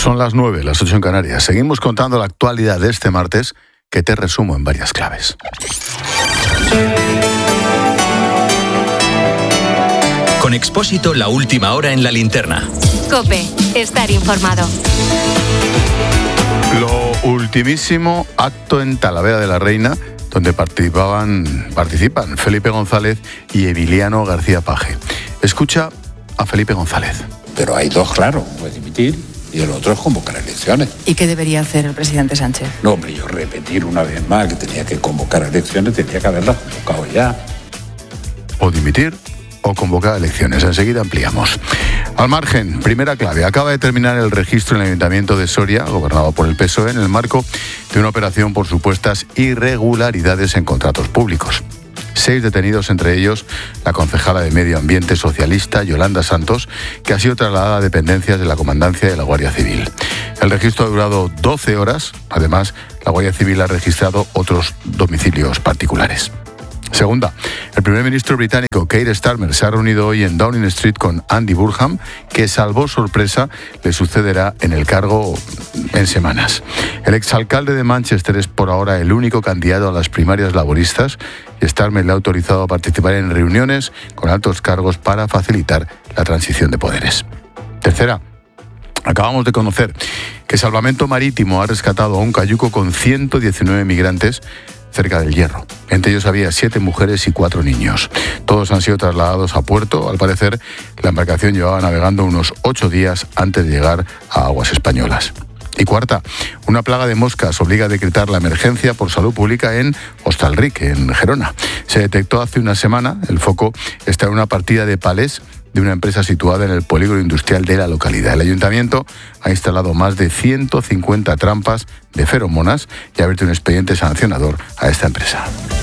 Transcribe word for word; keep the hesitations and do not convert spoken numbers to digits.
Son las nueve, las ocho en Canarias. Seguimos contando la actualidad de este martes, que te resumo en varias claves. Con Expósito, la última hora en la linterna. COPE, estar informado. Lo ultimísimo, acto en Talavera de la Reina, donde participaban, participan Felipe González y Emiliano García Paje. Escucha a Felipe González. Pero hay dos claros, uno es dimitir y el otro es convocar elecciones. ¿Y qué debería hacer el presidente Sánchez? No, hombre, yo repetir una vez más que tenía que convocar elecciones, tenía que haberlas convocado ya. O dimitir o convocar elecciones. Enseguida ampliamos. Al margen, primera clave. Acaba de terminar el registro en el Ayuntamiento de Soria, gobernado por el P S O E, en el marco de una operación por supuestas irregularidades en contratos públicos. Seis detenidos, entre ellos la concejala de Medio Ambiente socialista Yolanda Santos, que ha sido trasladada a dependencias de la Comandancia de la Guardia Civil. El registro ha durado doce horas. Además, la Guardia Civil ha registrado otros domicilios particulares. Segunda, el primer ministro británico Keir Starmer se ha reunido hoy en Downing Street con Andy Burnham, que, salvo sorpresa, le sucederá en el cargo en semanas. El exalcalde de Manchester es por ahora el único candidato a las primarias laboristas y Starmer le ha autorizado a participar en reuniones con altos cargos para facilitar la transición de poderes. Tercera, acabamos de conocer que Salvamento Marítimo ha rescatado a un cayuco con ciento diecinueve migrantes cerca del Hierro. Entre ellos había siete mujeres y cuatro niños. Todos han sido trasladados a puerto. Al parecer, la embarcación llevaba navegando unos ocho días antes de llegar a aguas españolas. Y cuarta, una plaga de moscas obliga a decretar la emergencia por salud pública en Hostalric, en Gerona. Se detectó hace una semana. El foco está en una partida de palés de una empresa situada en el polígono industrial de la localidad. El ayuntamiento ha instalado más de ciento cincuenta trampas de feromonas y ha abierto un expediente sancionador a esta empresa.